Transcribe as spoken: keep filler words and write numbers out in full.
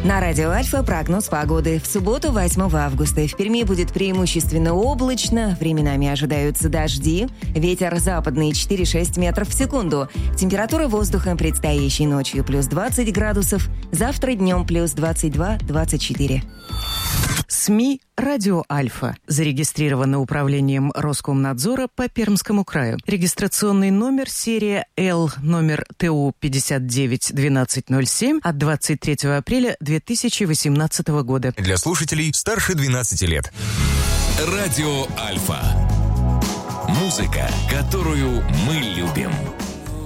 На радио Альфа прогноз погоды. В субботу, восьмого августа, в Перми будет преимущественно облачно, временами ожидаются дожди, ветер западный четыре-шесть метров в секунду. Температура воздуха предстоящей ночью плюс двадцать градусов, завтра днем плюс двадцать два - двадцать четыре. СМИ «Радио Альфа» зарегистрировано управлением Роскомнадзора по Пермскому краю. Регистрационный номер серия Л, номер ТУ пятьдесят девять двенадцать ноль семь от двадцать третьего апреля две тысячи восемнадцатого года. Для слушателей старше двенадцати лет. Радио Альфа. Музыка, которую мы любим.